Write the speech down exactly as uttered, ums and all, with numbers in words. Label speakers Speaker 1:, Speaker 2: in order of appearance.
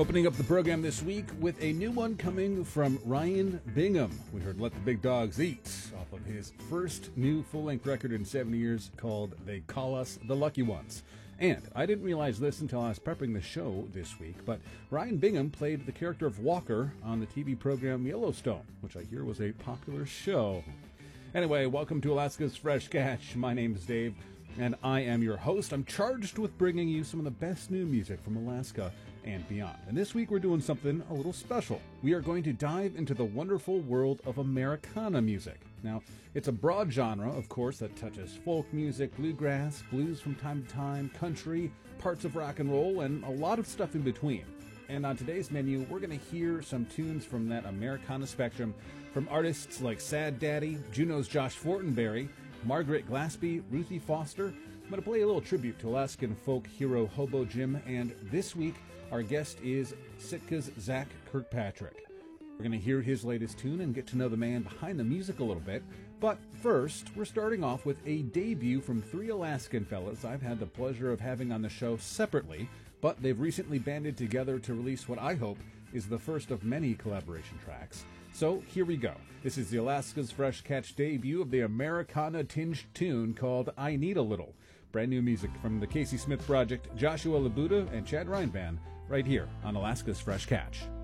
Speaker 1: Opening up the program this week with a new one coming from Ryan Bingham. We heard Let the Big Dogs Eat off of his first new full-length record in seven years called They Call Us the Lucky Ones. And I didn't realize this until I was prepping the show this week, but Ryan Bingham played the character of Walker on the T V program Yellowstone, which I hear was a popular show. Anyway, welcome to Alaska's Fresh Catch. My name is Dave, and I am your host. I'm charged with bringing you some of the best new music from Alaska and beyond. And this week we're doing something a little special. We are going to dive into the wonderful world of Americana music. Now, it's a broad genre, of course, that touches folk music, bluegrass, blues from time to time, country, parts of rock and roll, and a lot of stuff in between. And on today's menu, we're going to hear some tunes from that Americana spectrum from artists like Sad Daddy, Juneau's Josh Fortenberry, Margaret Glaspie, Ruthie Foster. I'm going to play a little tribute to Alaskan folk hero Hobo Jim, and this week our guest is Sitka's Zach Kirkpatrick. We're going to hear his latest tune and get to know the man behind the music a little bit. But first, we're starting off with a debut from three Alaskan fellas I've had the pleasure of having on the show separately, but they've recently banded together to release what I hope is the first of many collaboration tracks. So here we go. This is the Alaska's Fresh Catch debut of the Americana-tinged tune called I Need a Little. Brand new music from the Casey Smith Project, Joshua Labuda, and Chad Reinband, right here on Alaska's Fresh Catch.